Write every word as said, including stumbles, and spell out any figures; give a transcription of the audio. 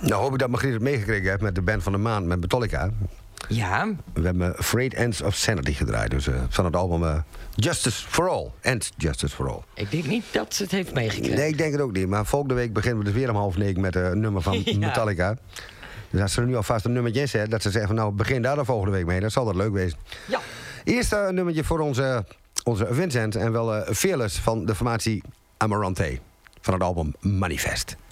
Nou hoop ik dat Margriet het meegekregen heeft met de band van de maand, met Metallica. Ja. We hebben Frayed Ends of Sanity gedraaid. Dus uh, van het album uh, Justice for All. And Justice for All. Ik denk niet dat ze het heeft meegekregen. Nee, ik denk het ook niet. Maar volgende week beginnen we dus weer om half negen met een nummer van ja. Metallica. Dus als ze er nu alvast een nummertje in zet, dat ze zeggen van nou, begin daar de volgende week mee. Dat zal dat leuk wezen. Ja. Eerst uh, een nummertje voor onze, onze Vincent en wel uh, Fearless van de formatie Amarante. Van het album Manifest.